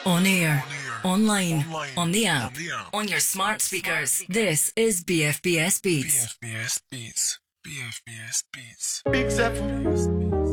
On air, online, on the app, on your smart speakers. This is BFBS Beats. BFBS Beats. BFBS Beats. Big Zephyr.